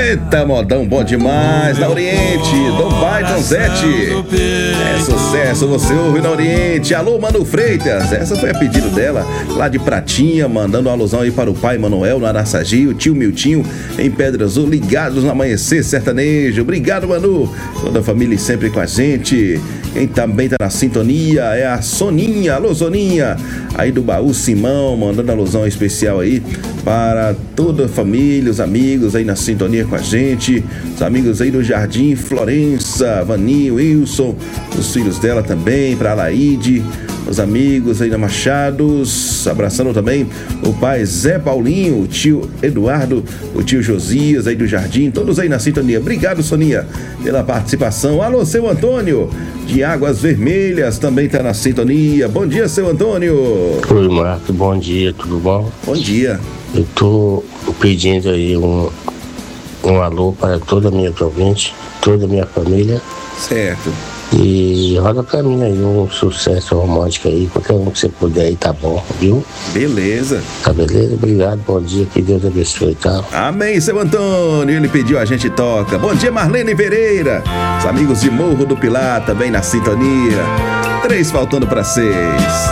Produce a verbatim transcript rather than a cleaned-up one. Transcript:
Eita, modão bom demais. Na Oriente, Dom Baiton Zete. É sucesso, você ouve na Oriente. Alô, Mano Freitas. Essa foi a pedido dela, lá de Pratinha, mandando uma alusão aí para o pai Manuel no Araçagi, o tio Miltinho em Pedra Azul, ligados no Amanhecer Sertanejo. Obrigado, Manu. Toda a família sempre com a gente. Quem também tá na sintonia é a Soninha. Alô, Soninha. Aí do Baú Simão, mandando alusão especial aí para toda a família, os amigos aí na sintonia com a gente. Os amigos aí do Jardim Florença, Vaninho, Wilson, os filhos dela também, para a Laide. Os amigos aí na Machados, abraçando também o pai Zé Paulinho, o tio Eduardo, o tio Josias aí do Jardim, todos aí na sintonia. Obrigado, Soninha, pela participação. Alô, seu Antônio, de Águas Vermelhas, também tá na sintonia. Bom dia, seu Antônio. Oi, Marco, bom dia, tudo bom? Bom dia. Eu tô pedindo aí um, um alô para toda a minha província, toda a minha família. Certo. E roda pra mim aí um sucesso romântico aí, qualquer um que você puder aí, tá bom, viu? Beleza. Tá beleza? Obrigado, bom dia, que Deus abençoe, tá? Amém, seu Antônio, ele pediu, a gente toca. Bom dia, Marlene Pereira, os amigos de Morro do Pilar também na sintonia. Três faltando pra seis.